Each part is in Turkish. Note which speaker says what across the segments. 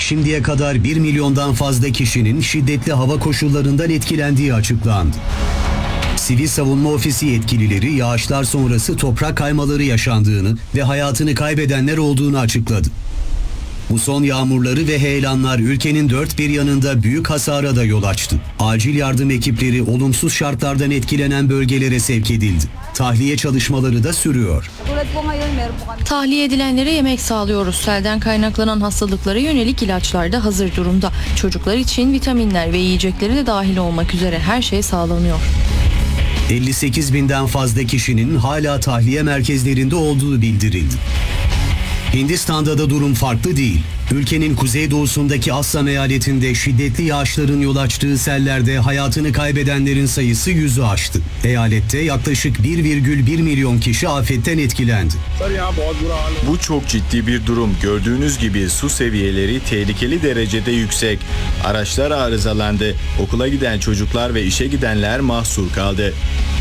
Speaker 1: Şimdiye kadar 1 milyondan fazla kişinin şiddetli hava koşullarından etkilendiği açıklandı. Sivil Savunma Ofisi yetkilileri yağışlar sonrası toprak kaymaları yaşandığını ve hayatını kaybedenler olduğunu açıkladı. Bu son yağmurları ve heyelanlar ülkenin dört bir yanında büyük hasara da yol açtı. Acil yardım ekipleri olumsuz şartlardan etkilenen bölgelere sevk edildi. Tahliye çalışmaları da sürüyor.
Speaker 2: Tahliye edilenlere yemek sağlıyoruz. Selden kaynaklanan hastalıklara yönelik ilaçlar da hazır durumda. Çocuklar için vitaminler ve yiyecekleri de dahil olmak üzere her şey sağlanıyor.
Speaker 1: 58 binden fazla kişinin hala tahliye merkezlerinde olduğu bildirildi. Hindistan'da da durum farklı değil. Ülkenin kuzeydoğusundaki Assam eyaletinde şiddetli yağışların yol açtığı sellerde hayatını kaybedenlerin sayısı 100'ü aştı. Eyalette yaklaşık 1,1 milyon kişi afetten etkilendi.
Speaker 3: Bu çok ciddi bir durum. Gördüğünüz gibi su seviyeleri tehlikeli derecede yüksek. Araçlar arızalandı. Okula giden çocuklar ve işe gidenler mahsur kaldı.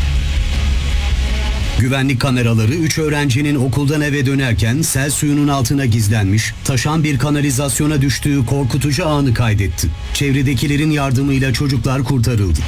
Speaker 1: Güvenlik kameraları 3 öğrencinin okuldan eve dönerken sel suyunun altına gizlenmiş, taşan bir kanalizasyona düştüğü korkutucu anı kaydetti. Çevredekilerin yardımıyla çocuklar kurtarıldı.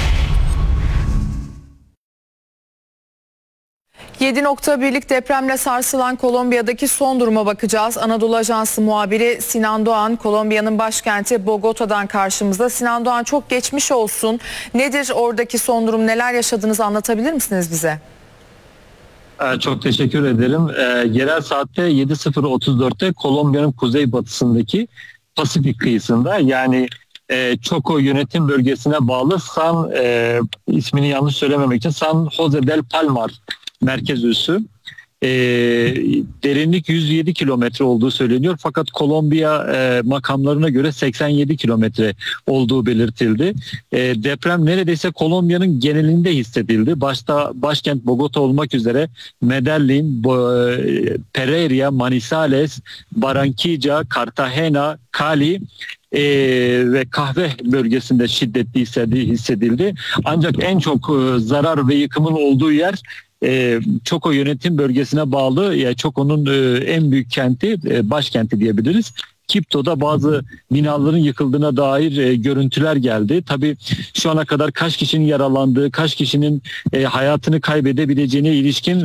Speaker 4: 7.1'lik depremle sarsılan Kolombiya'daki son duruma bakacağız. Anadolu Ajansı muhabiri Sinan Doğan, Kolombiya'nın başkenti Bogota'dan karşımızda. Sinan Doğan, çok geçmiş olsun. Nedir oradaki son durum, neler yaşadığınızı anlatabilir misiniz bize?
Speaker 5: Çok teşekkür ederim. Yerel saatte 7.034'te Kolombiya'nın kuzeybatısındaki Pasifik kıyısında, yani Choco yönetim bölgesine bağlı ismini yanlış söylememek için San Jose del Palmar merkez üssü. Derinlik 107 kilometre olduğu söyleniyor, fakat Kolombiya makamlarına göre 87 kilometre olduğu belirtildi. Deprem neredeyse Kolombiya'nın genelinde hissedildi. Başta başkent Bogota olmak üzere Medellin, Pereira, Manizales, Barranquilla, Cartagena, Cali ve Kahve bölgesinde şiddetli hissedildi. Ancak en çok zarar ve yıkımın olduğu yer Choco yönetim bölgesine bağlı, yani Choco'nun en büyük kenti, başkenti diyebiliriz. Quibdó'da bazı binaların yıkıldığına dair görüntüler geldi. Tabii şu ana kadar kaç kişinin yaralandığı, kaç kişinin hayatını kaybedebileceğine ilişkin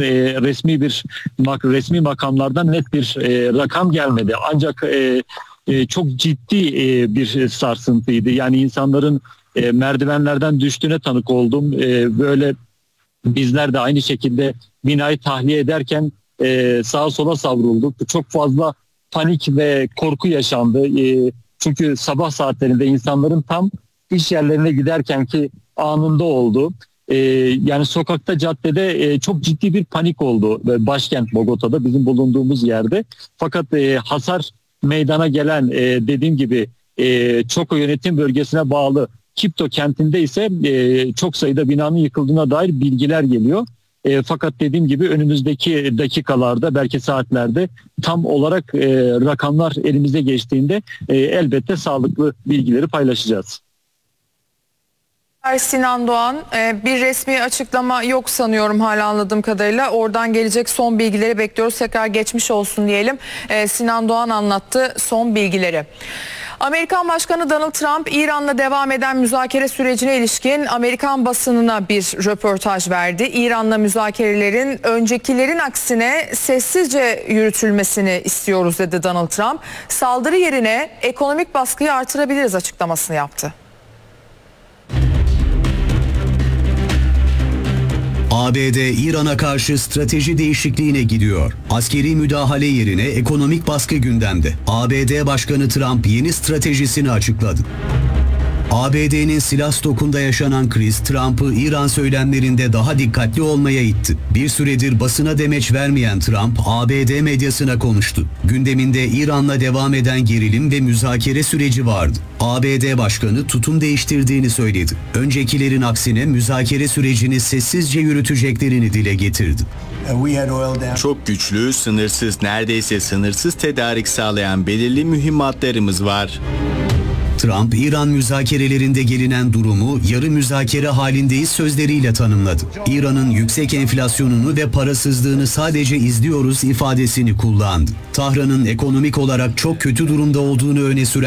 Speaker 5: resmi makamlardan net bir rakam gelmedi. Ancak çok ciddi bir sarsıntıydı. Yani insanların merdivenlerden düştüğüne tanık oldum. Böyle bizler de aynı şekilde binayı tahliye ederken sağa sola savrulduk. Çok fazla panik ve korku yaşandı. Çünkü sabah saatlerinde insanların tam iş yerlerine giderken ki anında oldu. Yani sokakta, caddede çok ciddi bir panik oldu. Başkent Bogota'da, bizim bulunduğumuz yerde. Fakat hasar meydana gelen, dediğim gibi Choco yönetim bölgesine bağlı Quibdó kentinde ise çok sayıda binanın yıkıldığına dair bilgiler geliyor. Fakat dediğim gibi önümüzdeki dakikalarda, belki saatlerde tam olarak rakamlar elimize geçtiğinde elbette sağlıklı bilgileri paylaşacağız.
Speaker 4: Sinan Doğan, bir resmi açıklama yok sanıyorum hala, anladığım kadarıyla. Oradan gelecek son bilgileri bekliyoruz. Tekrar geçmiş olsun diyelim. Sinan Doğan anlattı son bilgileri. Amerikan Başkanı Donald Trump, İran'la devam eden müzakere sürecine ilişkin Amerikan basınına bir röportaj verdi. İran'la müzakerelerin öncekilerin aksine sessizce yürütülmesini istiyoruz dedi Donald Trump. Saldırı yerine ekonomik baskıyı artırabiliriz açıklamasını yaptı.
Speaker 1: ABD İran'a karşı strateji değişikliğine gidiyor. Askeri müdahale yerine ekonomik baskı gündemde. ABD Başkanı Trump yeni stratejisini açıkladı. ABD'nin silah stokunda yaşanan kriz Trump'ı İran söylemlerinde daha dikkatli olmaya itti. Bir süredir basına demeç vermeyen Trump, ABD medyasına konuştu. Gündeminde İran'la devam eden gerilim ve müzakere süreci vardı. ABD Başkanı tutum değiştirdiğini söyledi. Öncekilerin aksine müzakere sürecini sessizce yürüteceklerini dile getirdi.
Speaker 3: Çok güçlü, sınırsız, neredeyse sınırsız tedarik sağlayan belirli mühimmatlarımız var.
Speaker 1: Trump, İran müzakerelerinde gelinen durumu yarı müzakere halindeyiz sözleriyle tanımladı. İran'ın yüksek enflasyonunu ve parasızlığını sadece izliyoruz ifadesini kullandı. Tahran'ın ekonomik olarak çok kötü durumda olduğunu öne süren